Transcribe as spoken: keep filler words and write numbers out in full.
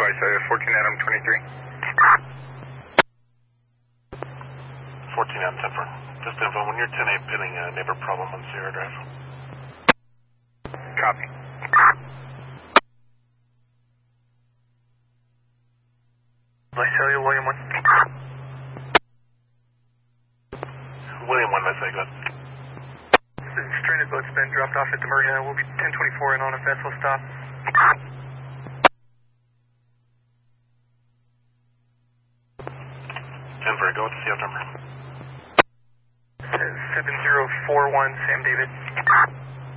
advice, uh, fourteen Adam twenty-three. fourteen Adam ten four. Just info, when you're ten eight pinning a neighbor problem on Sierra Drive. Copy. Visalia, William one. William one, Visalia, go ahead. Stranded boat's been dropped off at the marina. We'll be ten twenty-four and on if vessel stop. Denver, go with the C F number. seven zero four one, Sam David.